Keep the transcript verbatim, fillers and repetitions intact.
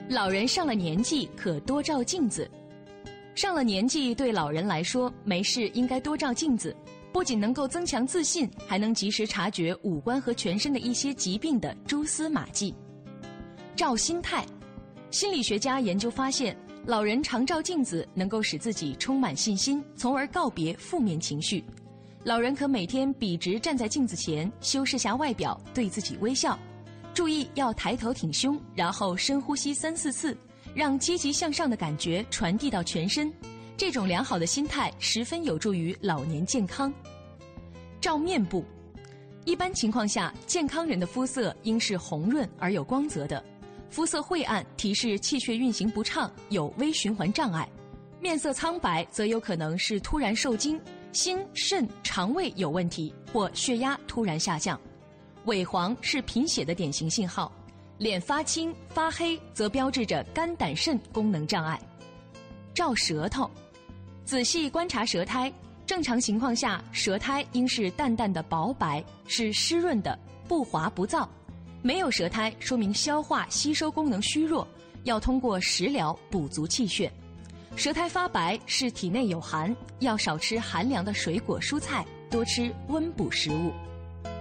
老人上了年纪可多照镜子。上了年纪对老人来说，没事应该多照镜子，不仅能够增强自信，还能及时察觉五官和全身的一些疾病的蛛丝马迹。照心态，心理学家研究发现，老人常照镜子能够使自己充满信心，从而告别负面情绪。老人可每天笔直站在镜子前，修饰下外表，对自己微笑，注意要抬头挺胸，然后深呼吸三四次，让积极向上的感觉传递到全身。这种良好的心态十分有助于老年健康。照面部，一般情况下，健康人的肤色应是红润而有光泽的，肤色晦暗提示气血运行不畅，有微循环障碍；面色苍白则有可能是突然受惊，心、肾、肠胃有问题，或血压突然下降；萎黄是贫血的典型信号；脸发青、发黑则标志着肝胆肾功能障碍。照舌头，仔细观察舌苔，正常情况下，舌苔应是淡淡的薄白，是湿润的，不滑不燥。没有舌苔，说明消化吸收功能虚弱，要通过食疗补足气血。舌苔发白是体内有寒，要少吃寒凉的水果蔬菜，多吃温补食物。